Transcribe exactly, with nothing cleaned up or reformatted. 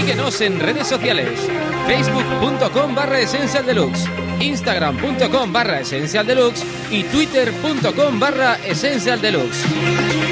Síguenos en redes sociales: facebook punto com barra Essential Deluxe, instagram punto com barra Essential Deluxe y twitter punto com barra Essential Deluxe.